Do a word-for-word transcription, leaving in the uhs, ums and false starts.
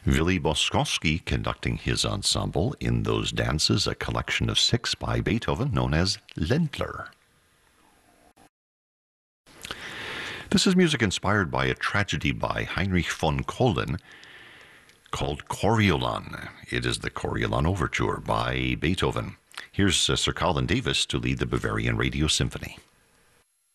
Willy Boskowski conducting his ensemble in those dances, a collection of six by Beethoven known as Ländler. This is music inspired by a tragedy by Heinrich von Kolden called Coriolan. It is the Coriolan Overture by Beethoven. Here's uh, Sir Colin Davis to lead the Bavarian Radio Symphony.